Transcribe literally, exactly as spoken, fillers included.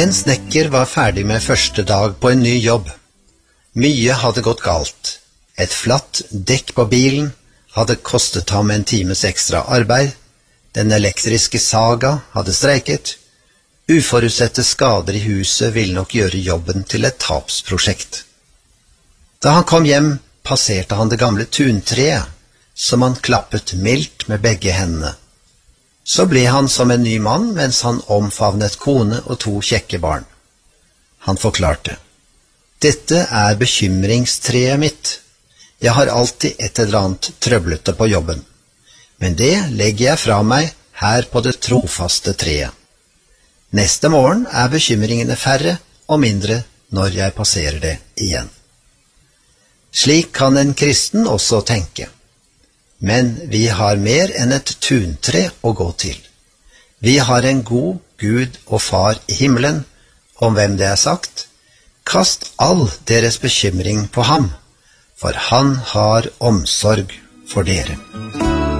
En snekker var ferdig med første dag på en ny jobb. Mye hadde gått galt. Et flatt dekk på bilen hadde kostet ham en times ekstra arbeid. Den elektriske saga hadde streiket. Uforutsette skader i huset ville nok gjøre jobben til et tapsprosjekt. Da han kom hjem, passerte han det gamle tuntreet, som han klappet mildt med begge hendene. Så ble han som en ny mann mens han omfavnet kone og to kjekke barn. Han forklarte: «Dette er bekymringstreet mitt. Jeg har alltid et eller annet trøblete på jobben. Men det legger jeg fra meg her på det trofaste treet. Neste morgen er bekymringene færre og mindre når jeg passerer det igjen.» Slik kan en kristen også tenke. Men vi har mer enn et tuntre å gå til. Vi har en god Gud og Far i himmelen, om hvem det er sagt: «Kast all deres bekymring på ham, for han har omsorg for dere.»